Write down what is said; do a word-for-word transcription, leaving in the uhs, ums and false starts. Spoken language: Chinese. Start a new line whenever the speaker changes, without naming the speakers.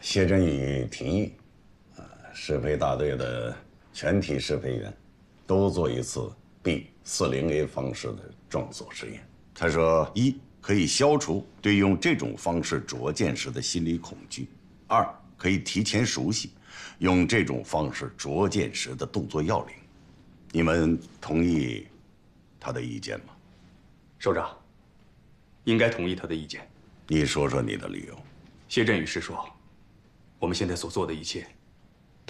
谢振宇提议，啊，适配大队的全体适配员都做一次 B 四零 A 方式的撞锁实验。他说，一可以消除对用这种方式着箭时的心理恐惧；二可以提前熟悉用这种方式着箭时的动作要领。你们同意他的意见吗？
首长，应该同意他的意见。
你说说你的理由。
谢振宇师说，我们现在所做的一切